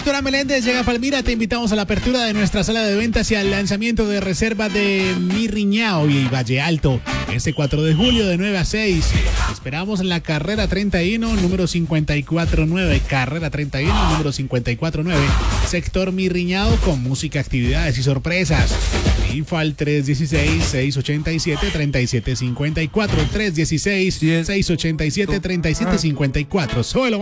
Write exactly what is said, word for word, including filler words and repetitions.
Doctora Meléndez llega a Palmira, te invitamos a la apertura de nuestra sala de ventas y al lanzamiento de reserva de Mirriñao y Valle Alto este cuatro de julio de nueve a seis. Esperamos en la carrera treinta y uno, número cincuenta y cuatro nueve, carrera treinta y uno, número cincuenta y cuatro nueve, sector Mirriñao, con música, actividades y sorpresas. Info al tres uno seis, seis ocho siete, tres siete cinco cuatro, tres uno seis, seis ocho siete, tres siete cinco cuatro. Solo